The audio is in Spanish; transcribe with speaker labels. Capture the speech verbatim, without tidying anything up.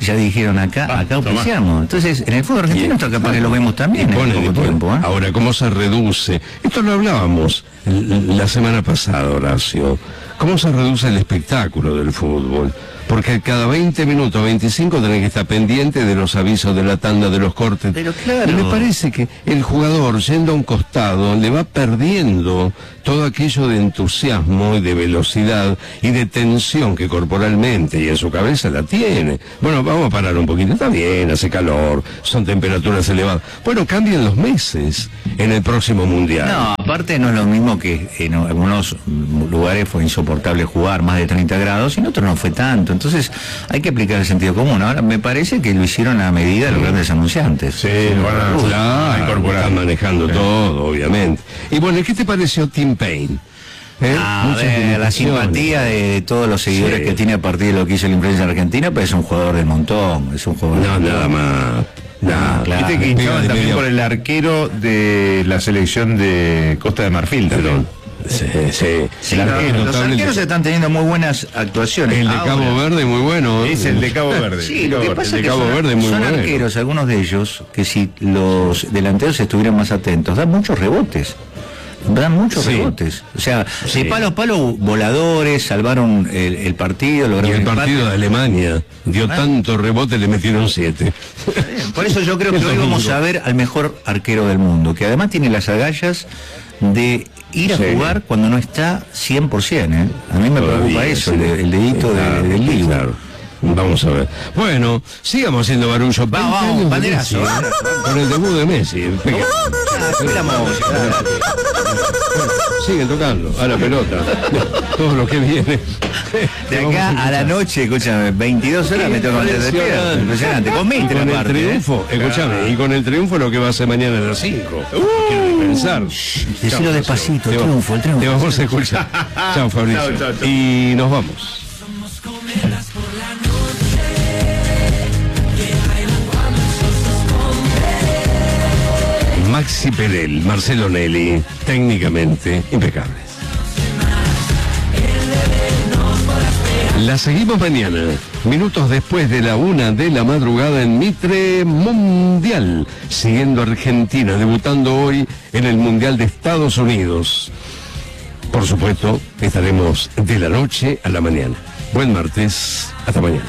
Speaker 1: ya dijeron acá, ah, acá auspiciamos. Entonces, en el fútbol argentino esto capaz que lo vemos también en poco tiempo, ¿eh?
Speaker 2: Ahora, ¿cómo se reduce? Esto lo hablábamos la semana pasada, Horacio. ¿Cómo se reduce el espectáculo del fútbol? Porque cada veinte minutos, veinticinco, tenés que estar pendiente de los avisos de la tanda, de los cortes.
Speaker 1: Pero claro.
Speaker 2: Y me parece que el jugador, yendo a un costado, le va perdiendo todo aquello de entusiasmo y de velocidad y de tensión que corporalmente y en su cabeza la tiene. Bueno, vamos a parar un poquito. Está bien, hace calor, son temperaturas elevadas. Bueno, cambian los meses en el próximo Mundial.
Speaker 1: No, aparte no es lo mismo que en algunos lugares fue insoportable jugar más de treinta grados y en otros no fue tanto. Entonces hay que aplicar el sentido común. Ahora me parece que lo hicieron a medida de los grandes anunciantes.
Speaker 2: Sí, bueno, claro, están manejando sí. todo, obviamente. Y bueno, ¿qué te pareció Tim Payne?
Speaker 1: ¿Eh? A ver, la simpatía de, de todos los seguidores sí. que tiene a partir de lo que hizo la imprensa argentina, pues es un jugador del montón, es un jugador.
Speaker 2: No, nada más.
Speaker 3: No, claro. Viste que hinchaban también por el arquero de la selección de Costa de Marfil, perdón.
Speaker 2: Sí, sí.
Speaker 1: sí no, los arqueros están teniendo muy buenas actuaciones.
Speaker 2: El de Cabo Ahora, Verde muy bueno.
Speaker 3: Es el de Cabo Verde.
Speaker 1: Sí, lo que pasa
Speaker 2: el
Speaker 1: es
Speaker 2: de
Speaker 1: que
Speaker 2: Cabo
Speaker 1: son,
Speaker 2: Verde muy
Speaker 1: son
Speaker 2: bueno.
Speaker 1: arqueros, algunos de ellos, que si los delanteros estuvieran más atentos, dan muchos rebotes. Dan muchos sí. rebotes. O sea, sí. de palo a palo voladores, salvaron el, el partido.
Speaker 2: Y el partido empate. de Alemania dio ¿Ah? tanto rebote, le metieron siete.
Speaker 1: Por eso yo creo que hoy vamos a ver al mejor arquero del mundo, que además tiene las agallas de ir a sí. jugar cuando no está cien por ciento, ¿eh? A mí me Todavía, preocupa eso, sí. el, el dedito sí, claro, de, del libro. Claro.
Speaker 2: Vamos a ver. Bueno, sigamos haciendo barullo.
Speaker 1: Vamos, vamos, banderazo.
Speaker 2: De con el debut de Messi. Siguen tocando a la pelota. Todo lo que viene.
Speaker 1: De acá a la noche, escúchame, veintidós horas me toca meter de pie. Impresionante. Con mi
Speaker 2: con el triunfo, ¿eh? Escúchame, claro. y con el triunfo lo que va a ser mañana a las cinco. Uh, Quiero pensar.
Speaker 1: Decilo despacito, el triunfo, el triunfo.
Speaker 2: Te vamos a escuchar. Chao, Fabricio. Chau, chau, chau. Y nos vamos. Maxi Perel, Marcelo Nelly, técnicamente impecables. La seguimos mañana, minutos después de la una de la madrugada en Mitre Mundial, siguiendo Argentina, debutando hoy en el Mundial de Estados Unidos. Por supuesto, estaremos de la noche a la mañana. Buen martes, hasta mañana.